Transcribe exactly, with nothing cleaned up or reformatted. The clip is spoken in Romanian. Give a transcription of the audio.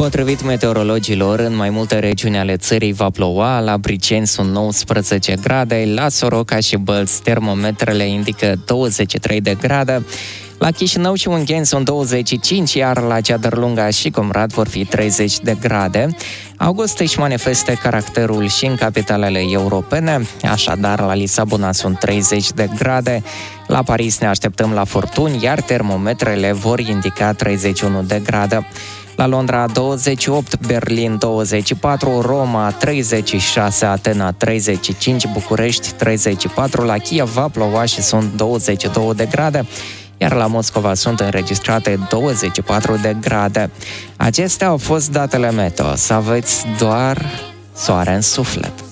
Potrivit meteorologilor, în mai multe regiuni ale țării va ploua. La Briceni sunt nouăsprezece grade, la Soroca și Bălți termometrele indică douăzeci și trei de grade, la Chișinău și Ungheni sunt douăzeci și cinci, iar la Ceadărlunga și Comrat vor fi treizeci de grade. August își manifestă caracterul și în capitalele europene, așadar la Lisabona sunt treizeci de grade, la Paris ne așteptăm la furtuni, iar termometrele vor indica treizeci și unu de grade. La Londra douăzeci și opt, Berlin douăzeci și patru, Roma treizeci și șase, Atena treizeci și cinci, București treizeci și patru, la Kiev va ploua și sunt douăzeci și două de grade, iar la Moscova sunt înregistrate douăzeci și patru de grade. Acestea au fost datele meteo. Să aveți doar soare în suflet!